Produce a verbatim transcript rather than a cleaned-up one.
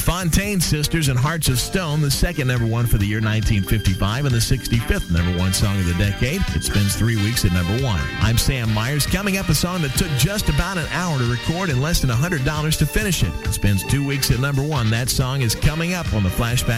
Fontaine Sisters and Hearts of Stone, the second number one for the year nineteen fifty-five and the sixty-fifth number one song of the decade. It spends three weeks at number one. I'm Sam Myers. Coming up, a song that took just about an hour to record and less than one hundred dollars to finish it. It spends two weeks at number one. That song is coming up on the Flashback